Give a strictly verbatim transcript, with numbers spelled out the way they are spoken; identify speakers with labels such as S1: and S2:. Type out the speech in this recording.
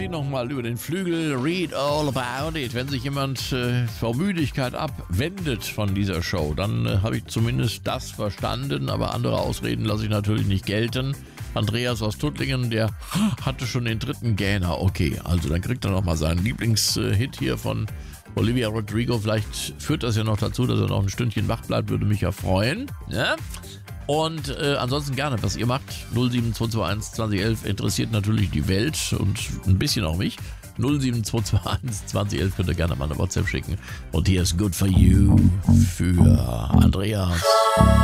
S1: zieh nochmal über den Flügel. Read all about it. Wenn sich jemand äh, vor Müdigkeit abwendet von dieser Show, dann äh, habe ich zumindest das verstanden, aber andere Ausreden lasse ich natürlich nicht gelten. Andreas aus Tuttlingen, der hatte schon den dritten Gähner. Okay, also dann kriegt er nochmal seinen Lieblingshit hier von Olivia Rodrigo. Vielleicht führt das ja noch dazu, dass er noch ein Stündchen wach bleibt, würde mich ja freuen. Ja? Und äh, ansonsten gerne, was ihr macht. null sieben zwei zwei eins zwanzig elf interessiert natürlich die Welt und ein bisschen auch mich. null sieben zwei zwei eins zwanzig elf könnt ihr gerne mal eine WhatsApp schicken. Und hier ist Good For You für Andreas.